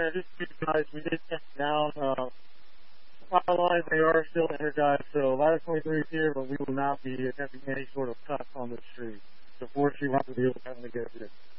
man, just keep guys. We did get down. Power lines, they are still energized, so Ladder 23 is here, but we will not be attempting any sort of cut on the street. So 4 Street will have to deal with having to get this.